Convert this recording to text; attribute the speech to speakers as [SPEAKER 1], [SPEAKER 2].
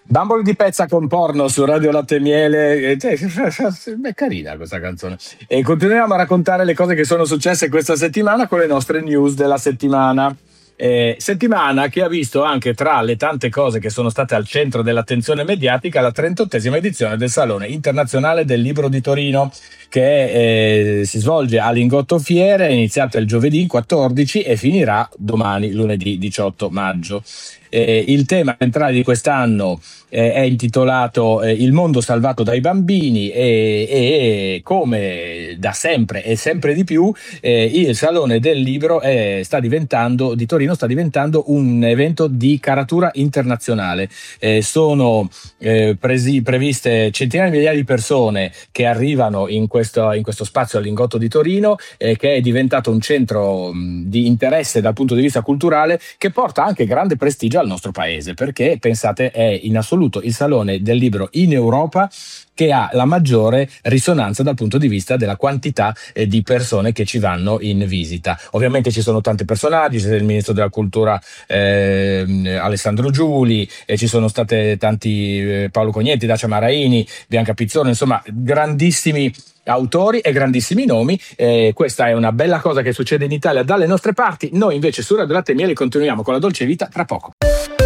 [SPEAKER 1] Bambole di pezza con porno su Radio Latte e Miele, è carina questa canzone. E continuiamo a raccontare le cose che sono successe questa settimana con le nostre news della settimana. Settimana che ha visto anche, tra le tante cose che sono state al centro dell'attenzione mediatica, la 38esima edizione del Salone Internazionale del Libro di Torino, che si svolge a Lingotto Fiere, è iniziato il giovedì 14 e finirà domani, lunedì 18 maggio. Il tema centrale di quest'anno è intitolato Il mondo salvato dai bambini, e come da sempre e sempre di più il Salone del Libro di Torino sta diventando un evento di caratura internazionale. Sono previste centinaia di migliaia di persone che arrivano in questo spazio al Lingotto di Torino, che è diventato un centro di interesse dal punto di vista culturale, che porta anche grande prestigio al nostro paese, perché pensate è in assoluto il Salone del Libro in Europa che ha la maggiore risonanza dal punto di vista della quantità di persone che ci vanno in visita. Ovviamente ci sono tanti personaggi, c'è il ministro della cultura Alessandro Giuli, ci sono state tanti Paolo Cognetti, Dacia Maraini, Bianca Pizzone, insomma grandissimi autori e grandissimi nomi. Questa è una bella cosa che succede in Italia dalle nostre parti. Noi invece su Radio Latte e Miele continuiamo con la dolce vita tra poco.